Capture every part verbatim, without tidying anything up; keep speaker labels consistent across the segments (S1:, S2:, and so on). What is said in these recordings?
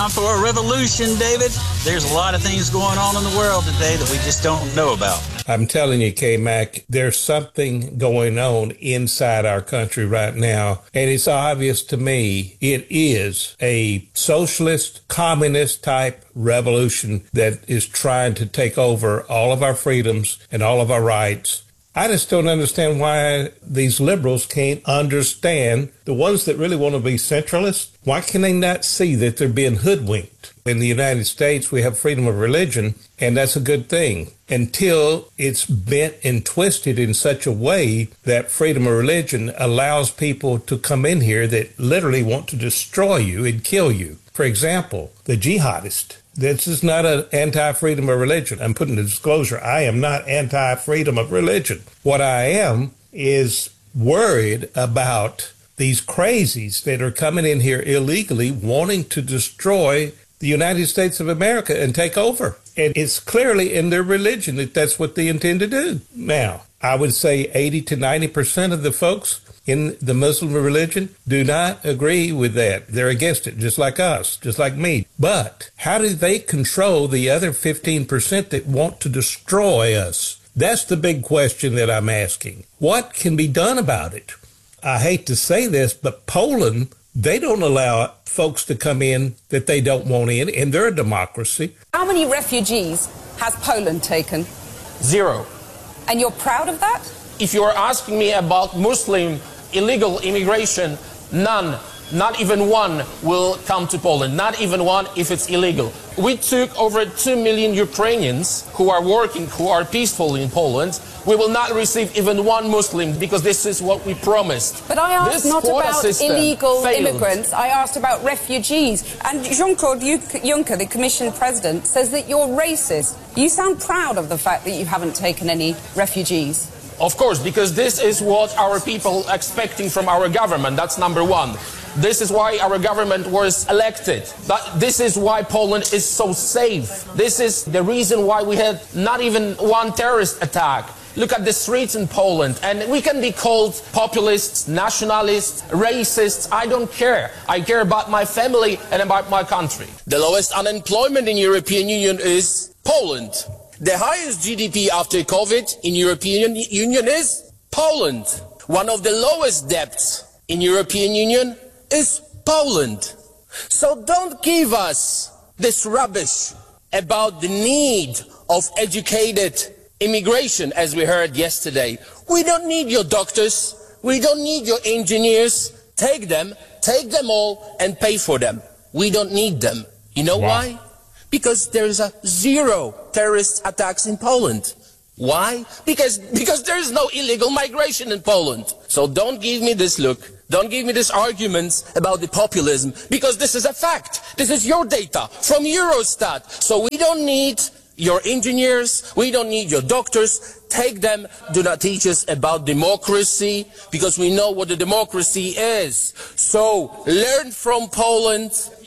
S1: Time for a revolution, David. There's a lot of things going on in the world today that we just don't know about.
S2: I'm telling you, K-Mac, there's something going on inside our country right now, and it's obvious to me it is a socialist, communist type revolution that is trying to take over all of our freedoms and all of our rights. I just don't understand why these liberals can't understand, the ones that really want to be centralists, why can they not see that they're being hoodwinked? In the United States, we have freedom of religion, and that's a good thing, until it's bent and twisted in such a way that freedom of religion allows people to come in here that literally want to destroy you and kill you. For example, the jihadist. This is not an anti-freedom of religion. I'm putting a disclosure. I am not anti-freedom of religion. What I am is worried about these crazies that are coming in here illegally wanting to destroy the United States of America and take over. And it's clearly in their religion that that's what they intend to do. Now, I would say eighty to ninety percent of the folks in the Muslim religion do not agree with that. They're against it, just like us, just like me. But how do they control the other fifteen percent that want to destroy us? That's the big question that I'm asking. What can be done about it? I hate to say this, but Poland, they don't allow folks to come in that they don't want in, and they're a democracy.
S3: How many refugees has Poland taken?
S4: Zero.
S3: And you're proud of that?
S4: If you're asking me about Muslim illegal immigration, none, not even one will come to Poland, not even one if it's illegal. We took over two million Ukrainians who are working, who are peaceful in Poland. We will not receive even one Muslim because this is what we promised.
S3: But I asked
S4: this
S3: not about illegal
S4: failed.
S3: immigrants, I asked about refugees. And Jean-Claude Juncker, the Commission President, says that you're racist. You sound proud of the fact that you haven't taken any refugees.
S4: Of course, because this is what our people are expecting from our government. That's number one. This is why our government was elected. That, this is why Poland is so safe. This is the reason why we had not even one terrorist attack. Look at the streets in Poland, and we can be called populists, nationalists, racists. I don't care. I care about my family and about my country. The lowest unemployment in European Union is Poland. The highest G D P after COVID in European Union is Poland. One of the lowest debts in European Union is Poland. So don't give us this rubbish about the need of educated immigration, as we heard yesterday. We don't need your doctors. We don't need your engineers. Take them, take them all and pay for them. We don't need them. You know wow. why? Because there's a zero terrorist attacks in Poland. Why? Because, because there is no illegal migration in Poland. So don't give me this look. Don't give me these arguments about the populism, because this is a fact. This is your data from Eurostat. So we don't need your engineers. We don't need your doctors. Take them. Do not teach us about democracy, because we know what the democracy is. So learn from Poland.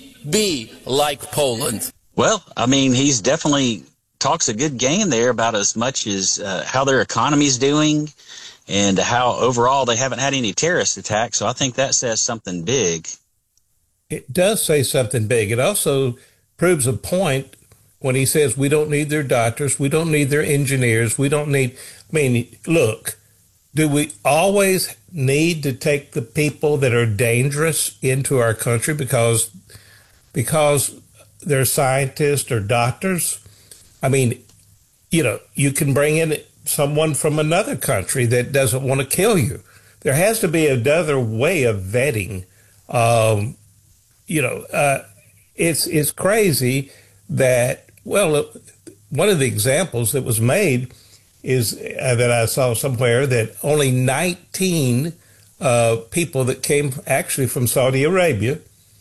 S4: Be like Poland.
S1: Well, I mean, he's definitely talks a good game there about as much as uh, how their economy's doing and how overall they haven't had any terrorist attacks. So I think that says something big.
S2: It does say something big. It also proves a point when he says we don't need their doctors, we don't need their engineers, we don't need, I mean, look, do we always need to take the people that are dangerous into our country because because they're scientists or doctors? I mean, you know, you can bring in someone from another country that doesn't want to kill you. There has to be another way of vetting. Um, you know, uh, it's it's crazy that, well, one of the examples that was made is uh, that I saw somewhere that only nineteen uh, people that came actually from Saudi Arabia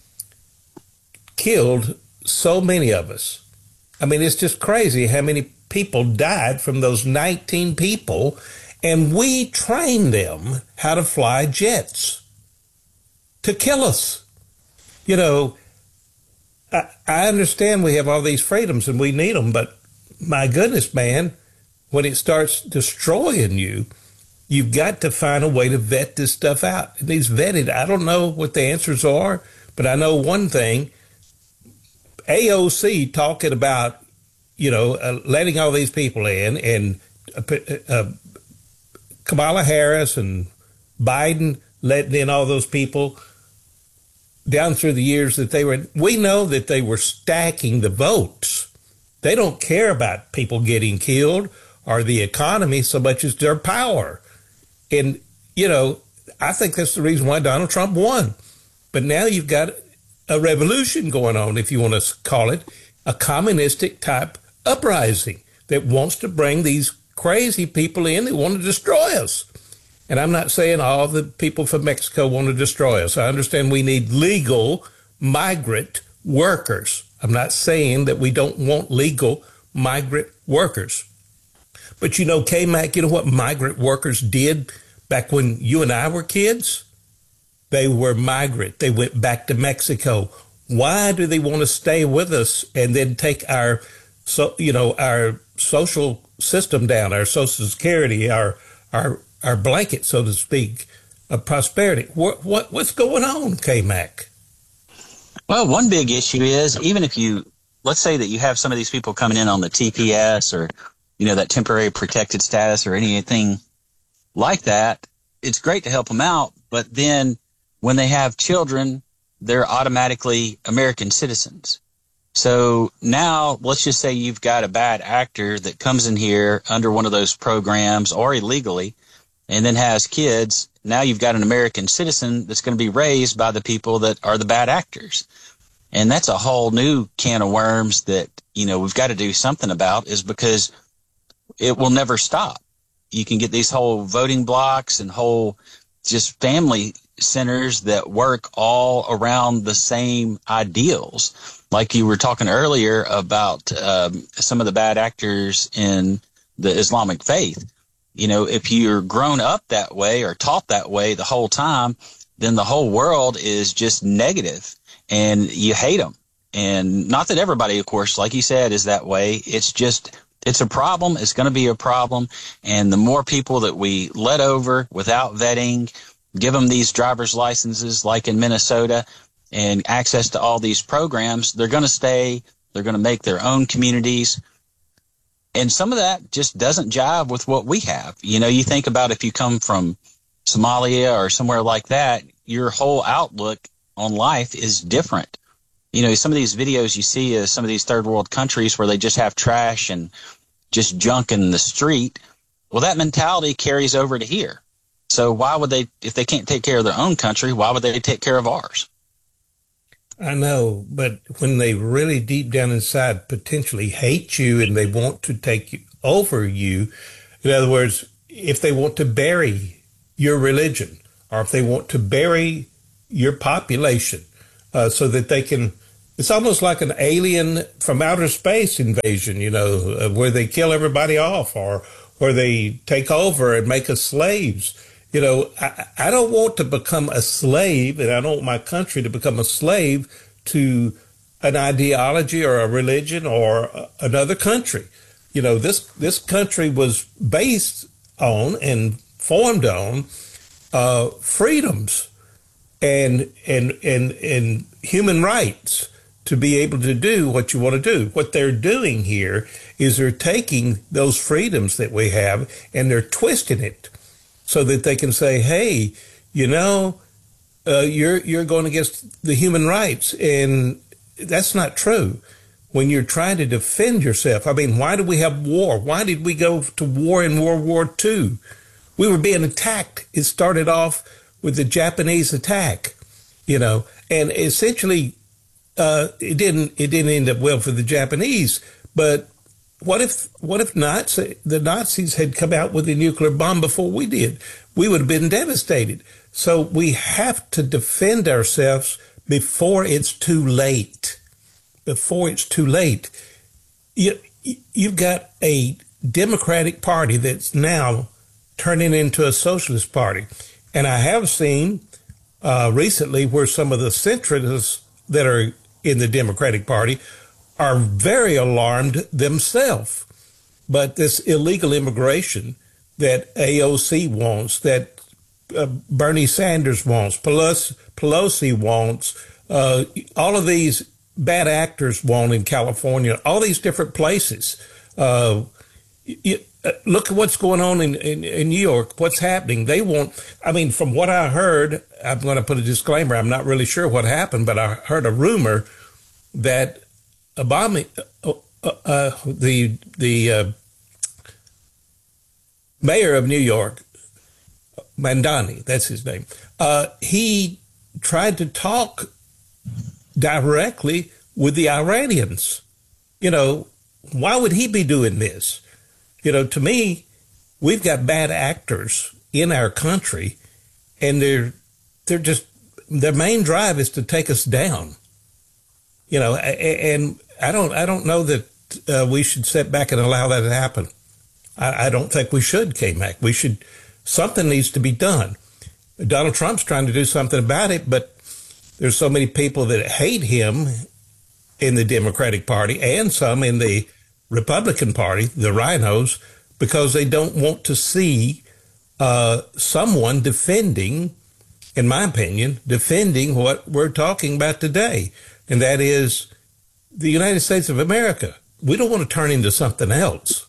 S2: killed so many of us. I mean, it's just crazy how many people died from those nineteen people, and we trained them how to fly jets to kill us. You know, I, I understand we have all these freedoms and we need them, but my goodness, man, when it starts destroying you, you've got to find a way to vet this stuff out. It needs vetted. I don't know what the answers are, but I know one thing. A O C talking about, you know, uh, letting all these people in, and uh, uh, Kamala Harris and Biden letting in all those people down through the years that they were, we know that they were stacking the votes. They don't care about people getting killed or the economy so much as their power. And, you know, I think that's the reason why Donald Trump won. But now you've got a revolution going on, if you want to call it, a communistic type uprising that wants to bring these crazy people in that want to destroy us. And I'm not saying all the people from Mexico want to destroy us. I understand we need legal migrant workers. I'm not saying that we don't want legal migrant workers. But you know, K-Mac, you know what migrant workers did back when you and I were kids? They were migrant. They went back to Mexico. Why do they want to stay with us and then take our, so you know, our social system down, our Social Security, our our our blanket, so to speak, of prosperity? What what what's going on, K-Mac?
S1: Well, one big issue is, even if you, let's say that you have some of these people coming in on the T P S or, you know, that temporary protected status or anything like that, it's great to help them out. But then when they have children, they're automatically American citizens. So now let's just say you've got a bad actor that comes in here under one of those programs or illegally and then has kids. Now you've got an American citizen that's going to be raised by the people that are the bad actors. And that's a whole new can of worms that, you know, we've got to do something about, is because it will never stop. You can get these whole voting blocks and whole just family centers that work all around the same ideals. Like you were talking earlier about um, some of the bad actors in the Islamic faith. You know, if you're grown up that way or taught that way the whole time, then the whole world is just negative and you hate them. And not that everybody, of course, like you said, is that way. It's just, it's a problem. It's going to be a problem. And the more people that we let over without vetting, give them these driver's licenses like in Minnesota and access to all these programs, they're going to stay. They're going to make their own communities. And some of that just doesn't jive with what we have. You know, you think about if you come from Somalia or somewhere like that, your whole outlook on life is different. You know, some of these videos you see of some of these third world countries where they just have trash and just junk in the street. Well, that mentality carries over to here. So why would they, if they can't take care of their own country, why would they take care of ours?
S2: I know, but when they really deep down inside potentially hate you and they want to take over you, in other words, if they want to bury your religion or if they want to bury your population uh, so that they can, it's almost like an alien from outer space invasion, you know, uh, where they kill everybody off or where they take over and make us slaves. You know, I, I don't want to become a slave, and I don't want my country to become a slave to an ideology or a religion or a, another country. You know, this this country was based on and formed on uh, freedoms and and and and human rights to be able to do what you want to do. What they're doing here is they're taking those freedoms that we have and they're twisting it so that they can say, hey, you know, uh, you're you're going against the human rights. And that's not true. When you're trying to defend yourself, I mean, why did we have war? Why did we go to war in World War Two? We were being attacked. It started off with the Japanese attack, you know, and essentially uh, it didn't it didn't end up well for the Japanese. But What if what if Nazi, the Nazis had come out with a nuclear bomb before we did? We would have been devastated. So we have to defend ourselves before it's too late. Before it's too late. You, you've got a Democratic Party that's now turning into a socialist party. And I have seen uh, recently where some of the centrists that are in the Democratic Party are very alarmed themselves. But this illegal immigration that A O C wants, that uh, Bernie Sanders wants, Pelosi, Pelosi wants, uh, all of these bad actors want in California, all these different places. Uh, you, uh, look at what's going on in, in, in New York, what's happening. They want, I mean, from what I heard, I'm going to put a disclaimer, I'm not really sure what happened, but I heard a rumor that Obama, uh, uh, the, the uh, mayor of New York, Mandani, that's his name, uh, he tried to talk directly with the Iranians. You know, why would he be doing this? You know, to me, we've got bad actors in our country, and they're they're just, their main drive is to take us down. You know, and I don't I don't know that uh, we should sit back and allow that to happen. I, I don't think we should, K-Mac. We should, something needs to be done. Donald Trump's trying to do something about it, but there's so many people that hate him in the Democratic Party and some in the Republican Party, the rhinos, because they don't want to see uh, someone defending, in my opinion, defending what we're talking about today, and that is the United States of America. We don't want to turn into something else.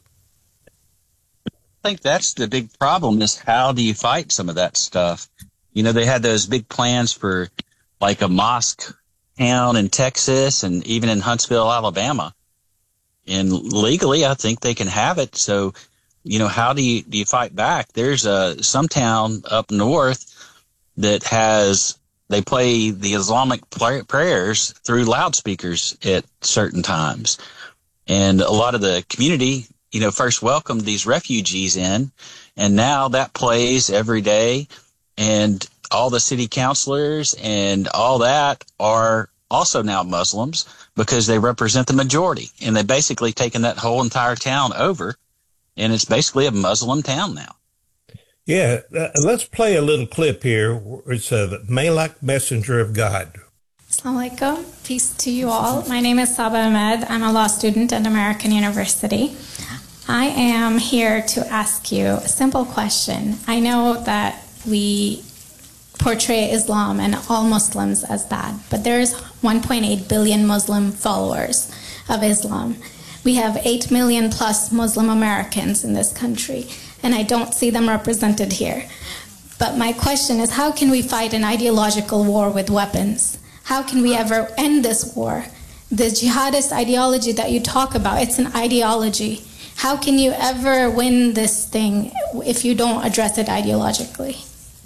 S1: I think that's the big problem, is how do you fight some of that stuff? You know, they had those big plans for like a mosque town in Texas and even in Huntsville, Alabama. And legally, I think they can have it. So, you know, how do you do you fight back? There's a some town up north that has, they play the Islamic prayers through loudspeakers at certain times. And a lot of the community, you know, first welcomed these refugees in, and now that plays every day. And all the city councilors and all that are also now Muslims because they represent the majority. And they've basically taken that whole entire town over, and it's basically a Muslim town now.
S2: Yeah, uh, let's play a little clip here. It's a Malak, Messenger of God.
S5: Assalamu alaikum. Peace to you all. My name is Saba Ahmed. I'm a law student at American University. I am here to ask you a simple question. I know that we portray Islam and all Muslims as bad, but there's one point eight billion Muslim followers of Islam. We have eight million plus Muslim Americans in this country, and I don't see them represented here. But my question is, how can we fight an ideological war with weapons? How can we ever end this war? The jihadist ideology that you talk about, it's an ideology. How can you ever win this thing if you don't address it ideologically?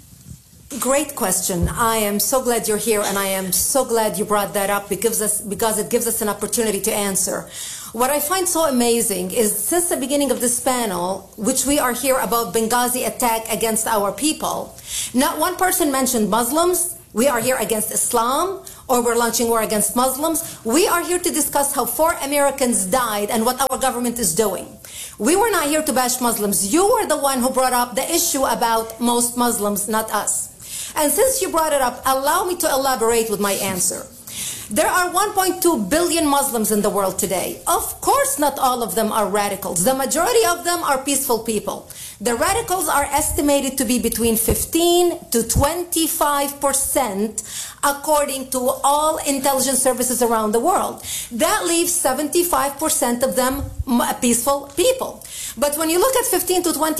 S6: Great question. I am so glad you're here, and I am so glad you brought that up because, us, because it gives us an opportunity to answer. What I find so amazing is since the beginning of this panel, which we are here about Benghazi attack against our people, not one person mentioned Muslims. We are here against Islam, or we're launching war against Muslims. We are here to discuss how four Americans died and what our government is doing. We were not here to bash Muslims. You were the one who brought up the issue about most Muslims, not us. And since you brought it up, allow me to elaborate with my answer. There are one point two billion Muslims in the world today. Of course, not all of them are radicals. The majority of them are peaceful people. The radicals are estimated to be between fifteen to twenty-five percent according to all intelligence services around the world. That leaves seventy-five percent of them peaceful people. But when you look at fifteen to twenty